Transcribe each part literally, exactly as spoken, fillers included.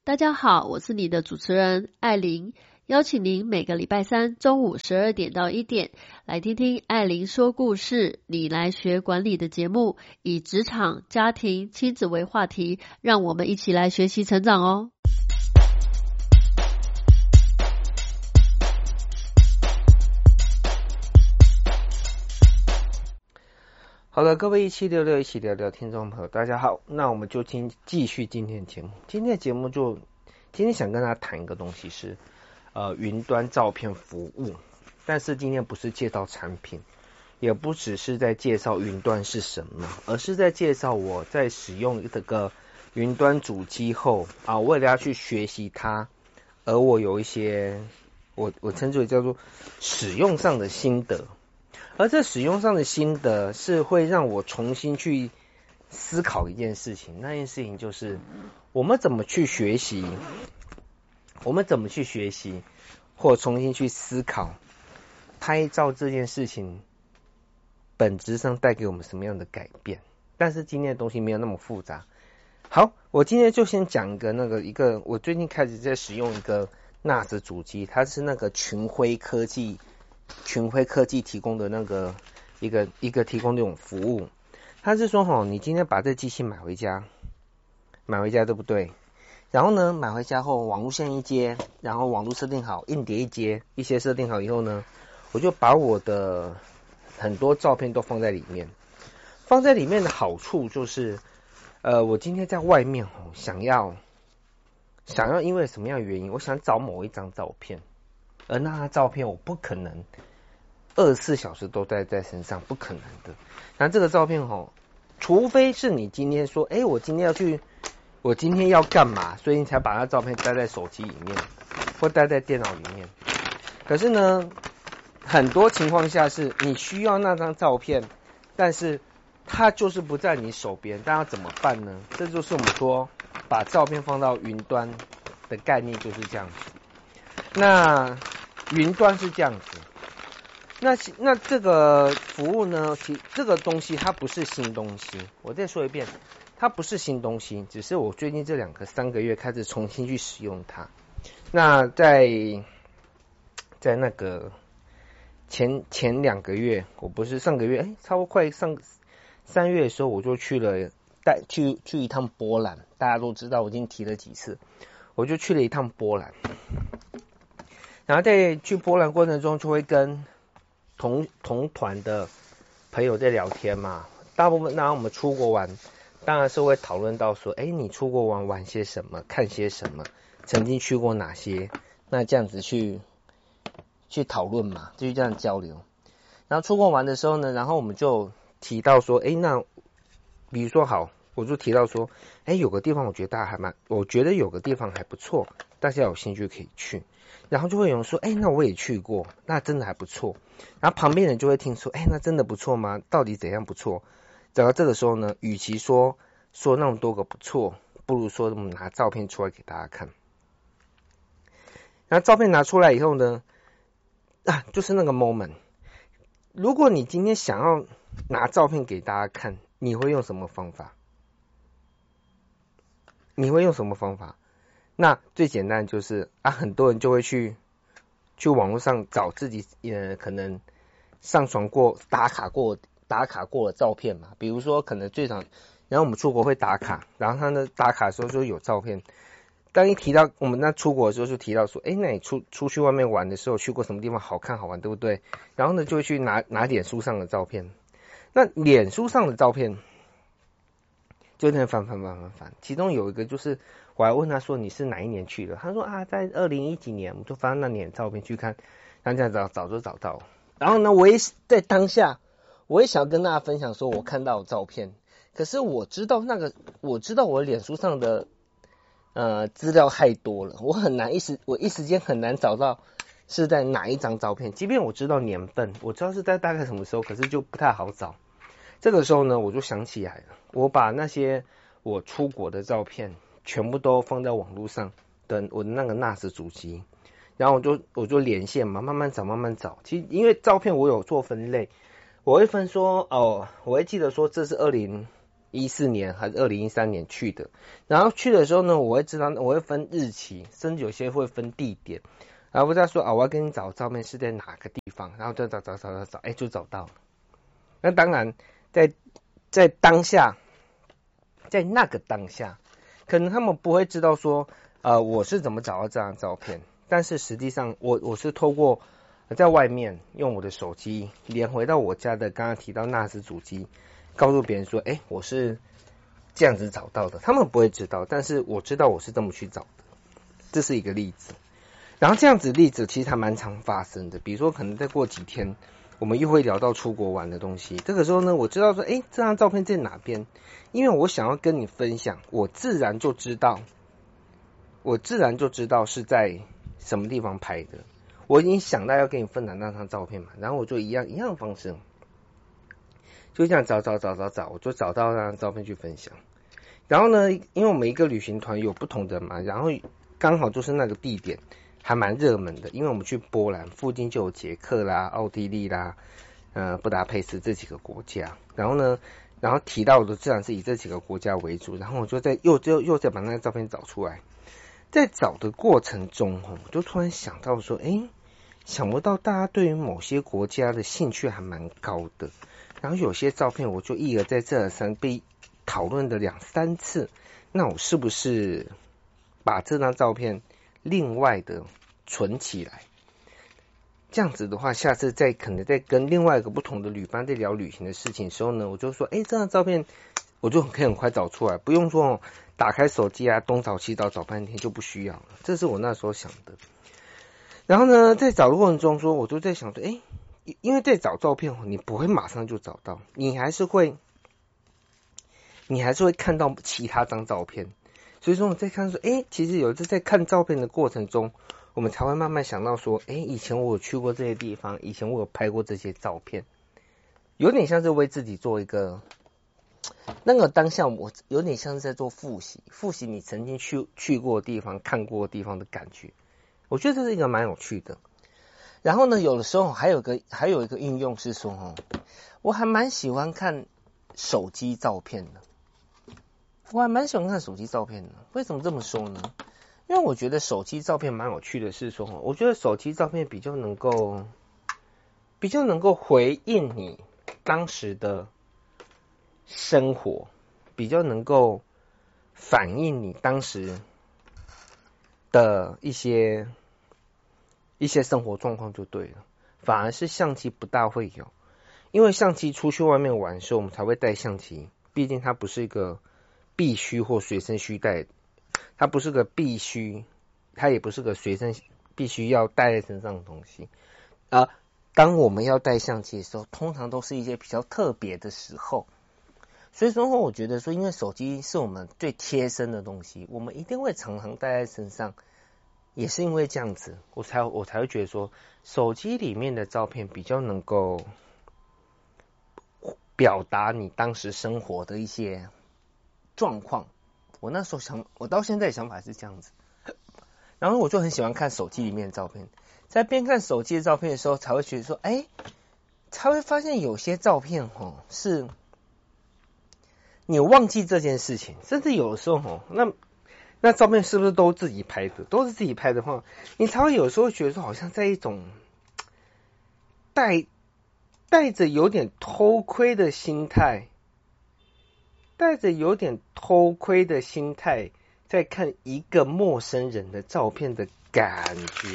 大家好，我是你的主持人艾琳，邀请您每个礼拜三中午十二点到一点来听听艾琳说故事，你来学管理的节目，以职场、家庭、亲子为话题，让我们一起来学习成长哦。 好的，各位一七六六一起聊聊听众朋友，大家好。那我们就今继续今天的节目。今天的节目就今天想跟大家谈一个东西是，呃，云端照片服务。但是今天不是介绍产品，也不只是在介绍云端是什么，而是在介绍我在使用这个云端主机后啊，为了要去学习它，而我有一些我我称之为叫做使用上的心得。而这使用上的心得是会让我重新去思考一件事情，那件事情就是我们怎么去学习，我们怎么去学习或重新去思考拍照这件事情本质上带给我们什么样的改变。但是今天的东西没有那么复杂。好，我今天就先讲一个那个一个我最近开始在使用一个 N A S 主机，它是那个群晖科技群晖科技提供的那个一个一个提供这种服务。他是说齁，你今天把这机器买回家买回家对不对，然后呢买回家后网路线一接，然后网路设定好，硬碟一接，一些设定好以后呢，我就把我的很多照片都放在里面。放在里面的好处就是呃，我今天在外面齁，想要想要因为什么样的原因，我想找某一张照片，而那张照片我不可能二十四小时都带在身上，不可能的。那这个照片齁，除非是你今天说，哎，我今天要去，我今天要干嘛，所以你才把那照片带在手机里面，或带在电脑里面。可是呢，很多情况下是你需要那张照片，但是它就是不在你手边，那要怎么办呢？这就是我们说把照片放到云端的概念，就是这样子。那云端是这样子，那那这个服务呢，其这个东西它不是新东西。我再说一遍，它不是新东西，只是我最近这两个三个月开始重新去使用它。那在在那个前前两个月，我不是上个月，哎，差不多快上三月的时候，我就去了带去去一趟波兰。大家都知道，我已经提了几次，我就去了一趟波兰。然后在去波兰过程中，就会跟同同团的朋友在聊天嘛。大部分那我们出国玩，当然是会讨论到说，哎，你出国玩玩些什么，看些什么，曾经去过哪些，那这样子去去讨论嘛，就这样交流。然后出国玩的时候呢，然后我们就提到说，哎，那比如说好，我就提到说，哎，有个地方我觉得大家还蛮，我觉得有个地方还不错，大家有兴趣可以去。然后就会有人说，哎，那我也去过，那真的还不错。然后旁边人就会听说，哎，那真的不错吗？到底怎样不错？讲到这个时候呢，与其说说那么多个不错，不如说我们拿照片出来给大家看。然后照片拿出来以后呢，啊，就是那个 moment。如果你今天想要拿照片给大家看，你会用什么方法？你会用什么方法？那最简单就是啊，很多人就会去去网络上找自己呃可能上传过打卡过打卡过的照片嘛，比如说可能最常，然后我们出国会打卡，然后他呢打卡的时候就有照片。当一提到我们那出国的时候，就提到说，哎，那你出出去外面玩的时候去过什么地方好看好玩，对不对？然后呢就会去拿拿脸书上的照片。那脸书上的照片就那翻翻翻翻翻，其中有一个就是我还问他说你是哪一年去的，他说啊在二零一几年，我就翻那年照片去看，然后这样找找就找到。然后呢我也在当下我也想跟大家分享说我看到的照片，可是我知道那个我知道我脸书上的呃资料太多了，我很难一时我一时间很难找到是在哪一张照片，即便我知道年份，我知道是在大概什么时候，可是就不太好找。这个时候呢我就想起来了，我把那些我出国的照片全部都放在网络上的我的那个 N A S 主机，然后我就我就连线嘛，慢慢找慢慢找。其实因为照片我有做分类，我会分说哦，我会记得说这是二零一四年还是二零一三年去的。然后去的时候呢，我会知道我会分日期，甚至有些会分地点。然后我在说啊，我要跟你找照片是在哪个地方，然后就找找找找找，哎，就找到了。那当然，在在当下，在那个当下，可能他们不会知道说，呃，我是怎么找到这张照片。但是实际上我，我我是透过在外面用我的手机连回到我家的刚刚提到纳斯主机，告诉别人说，哎，我是这样子找到的。他们不会知道，但是我知道我是这么去找的。这是一个例子。然后这样子的例子其实还蛮常发生的，比如说可能再过几天，我们又会聊到出国玩的东西。这个时候呢，我知道说，哎，这张照片在哪边？因为我想要跟你分享，我自然就知道，我自然就知道是在什么地方拍的。我已经想到要跟你分享那张照片嘛，然后我就一样一样的方式，就这样找找找找找，我就找到那张照片去分享。然后呢，因为我们一个旅行团有不同的嘛，然后刚好就是那个地点还蛮热门的，因为我们去波兰附近就有捷克啦、奥地利啦、呃布达佩斯这几个国家。然后呢，然后提到的自然是以这几个国家为主。然后我就在又又又再把那个照片找出来，在找的过程中，我就突然想到说，哎，想不到大家对于某些国家的兴趣还蛮高的。然后有些照片我就一而再再而三被讨论的两三次，那我是不是把这张照片另外的存起来？这样子的话，下次再可能在跟另外一个不同的旅伴在聊旅行的事情的时候呢，我就说，哎，这张照片我就可以很快找出来，不用说打开手机啊东找西找找半天，就不需要了。这是我那时候想的。然后呢，在找的过程中说，我就在想说，哎，因为在找照片，你不会马上就找到，你还是会，你还是会看到其他张照片。所以说我在看说，哎，其实有一次在看照片的过程中，我们才会慢慢想到说，哎，以前我有去过这些地方，以前我有拍过这些照片，有点像是为自己做一个，那个当下我有点像是在做复习，复习你曾经去去过的地方、看过的地方的感觉。我觉得这是一个蛮有趣的。然后呢，有的时候还有个还有一个运用是说，哦，我还蛮喜欢看手机照片的。我还蛮喜欢看手机照片的。为什么这么说呢？因为我觉得手机照片蛮有趣的是说，我觉得手机照片比较能够比较能够回应你当时的生活，比较能够反映你当时的一些一些生活状况就对了。反而是相机不大会有，因为相机出去外面玩的时候我们才会带相机，毕竟它不是一个必须或随身需带，它不是个必须，它也不是个随身必须要带在身上的东西。而当我们要带相机的时候，通常都是一些比较特别的时候。所以说我觉得说，因为手机是我们最贴身的东西，我们一定会常常带在身上。也是因为这样子，我才我才会觉得说，手机里面的照片比较能够表达你当时生活的一些状况。我那时候想，我到现在的想法是这样子。然后我就很喜欢看手机里面的照片，在边看手机的照片的时候，才会觉得说，哎，才会发现有些照片哦，是你忘记这件事情，甚至有的时候哦，那那照片是不是都自己拍的？都是自己拍的话，你才会有时候觉得说，好像在一种带带着有点偷窥的心态，带着有点偷窥的心态，在看一个陌生人的照片的感觉。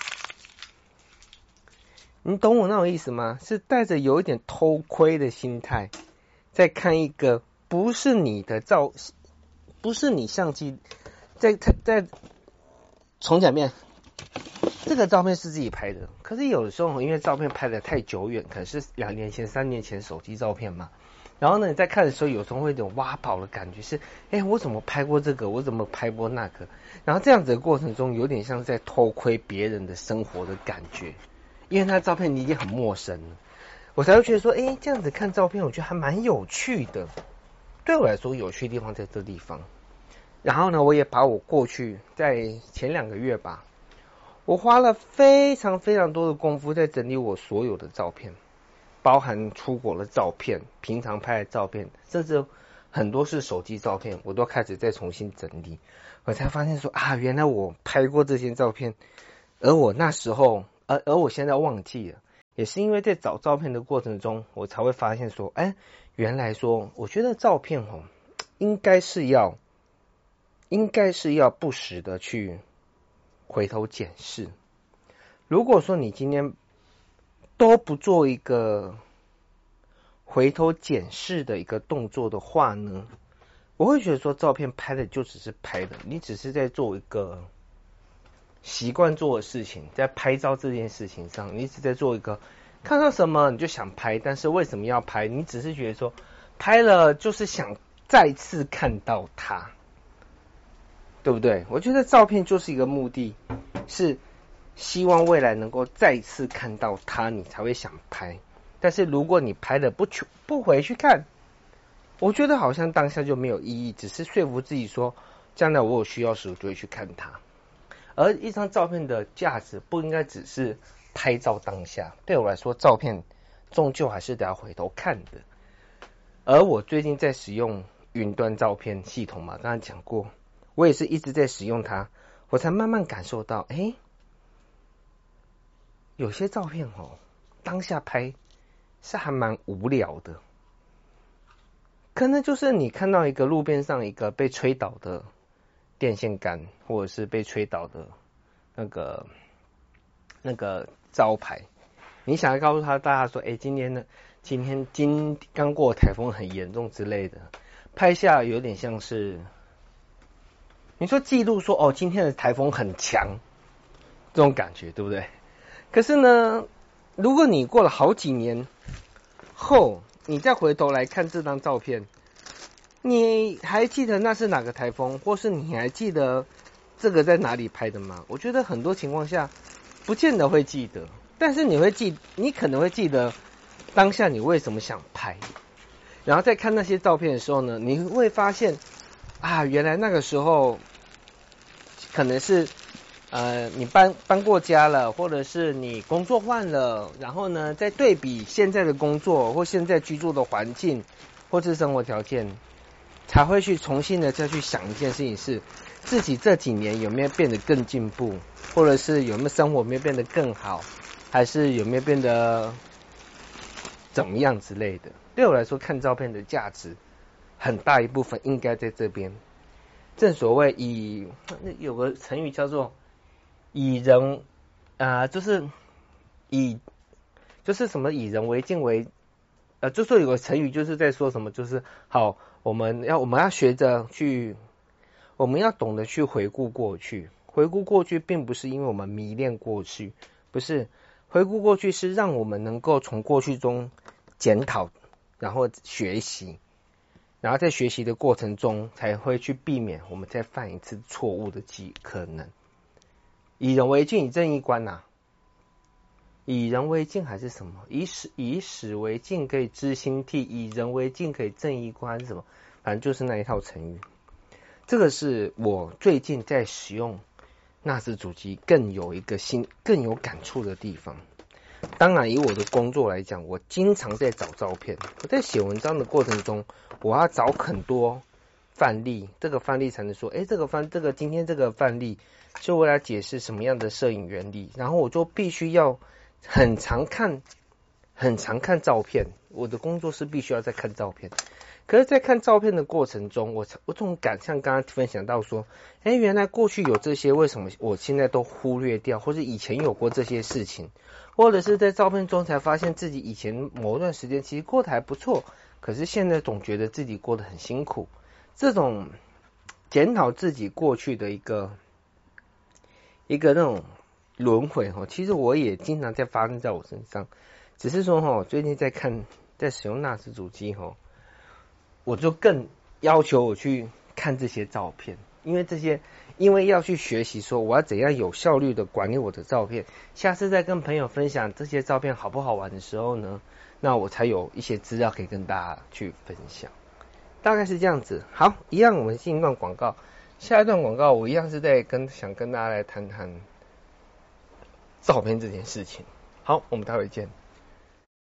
你懂我那种意思吗？是带着有一点偷窥的心态，在看一个不是你的照，不是你相机。在在重讲一遍，这个照片是自己拍的，可是有的时候因为照片拍的太久远，可能是两年前、三年前手机照片嘛。然后呢，你在看的时候，有时候会有点挖宝的感觉，是哎，我怎么拍过这个？我怎么拍过那个？然后这样子的过程中，有点像是在偷窥别人的生活的感觉，因为那照片你已经很陌生了，我才会觉得说，哎，这样子看照片，我觉得还蛮有趣的。对我来说，有趣的地方在这地方。然后呢，我也把我过去在前两个月吧，我花了非常非常多的功夫在整理我所有的照片，包含出国的照片、平常拍的照片，甚至很多是手机照片，我都开始再重新整理，我才发现说啊，原来我拍过这些照片，而我那时候，而而我现在忘记了，也是因为在找照片的过程中，我才会发现说，哎，原来说，我觉得照片哦，应该是要，应该是要不时的去回头检视。如果说你今天都不做一个回头检视的一个动作的话呢，我会觉得说照片拍的就只是拍的，你只是在做一个习惯做的事情，在拍照这件事情上，你一直在做一个看到什么你就想拍，但是为什么要拍？你只是觉得说拍了就是想再次看到它，对不对？我觉得照片就是一个目的，是希望未来能够再次看到它，你才会想拍。但是如果你拍了不去不回去看，我觉得好像当下就没有意义，只是说服自己说，将来我有需要时我就会去看它。而一张照片的价值不应该只是拍照当下，对我来说，照片终究还是得要回头看的。而我最近在使用云端照片系统嘛，刚才讲过，我也是一直在使用它，我才慢慢感受到，哎，有些照片哦，当下拍是还蛮无聊的，可能就是你看到一个路边上一个被吹倒的电线杆，或者是被吹倒的那个那个招牌，你想要告诉他大家说，哎，今天呢，今天今刚过台风很严重之类的，拍下有点像是你说记录说，哦，今天的台风很强，这种感觉对不对？可是呢，如果你过了好几年后，你再回头来看这张照片，你还记得那是哪个台风，或是你还记得这个在哪里拍的吗？我觉得很多情况下不见得会记得，但是你会记，你可能会记得当下你为什么想拍，然后再看那些照片的时候呢，你会发现啊，原来那个时候可能是呃你搬搬过家了，或者是你工作换了，然后呢再对比现在的工作或现在居住的环境或是生活条件，才会去重新的再去想一件事情，是自己这几年有没有变得更进步，或者是有没有生活有没有变得更好，还是有没有变得怎么样之类的。对我来说，看照片的价值很大一部分应该在这边。正所谓以有个成语叫做以人啊、呃，就是以就是什么以人为镜为呃，就说有个成语就是在说什么，就是好，我们要我们要学着去，我们要懂得去回顾过去。回顾过去，并不是因为我们迷恋过去，不是回顾过去是让我们能够从过去中检讨，然后学习，然后在学习的过程中才会去避免我们再犯一次错误的机可能。以人为镜，以正衣冠呐。以人为镜还是什么？以史以史为镜可以知兴替，以人为镜可以正衣冠，什么？反正就是那一套成语。这个是我最近在使用纳斯主机更有一个新更有感触的地方。当然，以我的工作来讲，我经常在找照片。我在写文章的过程中，我要找很多范例，这个范例才能说，哎，这个范这个今天这个范例就为了解释什么样的摄影原理，然后我就必须要很常看，很常看照片。我的工作是必须要在看照片。可是，在看照片的过程中，我我这种感像刚刚分享到说，哎，原来过去有这些，为什么我现在都忽略掉，或者以前有过这些事情，或者是在照片中才发现自己以前某一段时间其实过得还不错，可是现在总觉得自己过得很辛苦。这种检讨自己过去的一个一个那种轮回哈，其实我也经常在发生在我身上，只是说哈，最近在看在使用纳斯主机哈，我就更要求我去看这些照片，因为这些因为要去学习说我要怎样有效率的管理我的照片，下次再跟朋友分享这些照片好不好玩的时候呢，那我才有一些资料可以跟大家去分享。大概是这样子。好，一样我们进一段广告，下一段广告我一样是在跟想跟大家来谈谈照片这件事情。好，我们待会见。